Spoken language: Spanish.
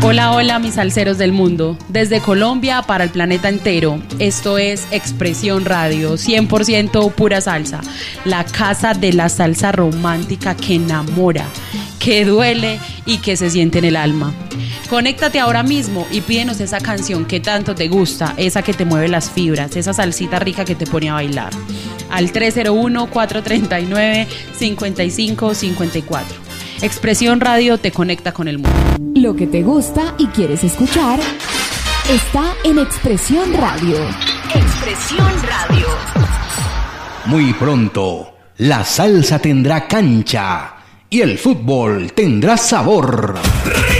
Hola, hola mis salseros del mundo, desde Colombia para el planeta entero, esto es Expresión Radio, 100% pura salsa, la casa de la salsa romántica que enamora, que duele y que se siente en el alma. Conéctate ahora mismo y pídenos esa canción que tanto te gusta, esa que te mueve las fibras, esa salsita rica que te pone a bailar, al 301-439-5554. Expresión Radio te conecta con el mundo. Lo que te gusta y quieres escuchar está en Expresión Radio. Expresión Radio. Muy pronto, la salsa tendrá cancha y el fútbol tendrá sabor.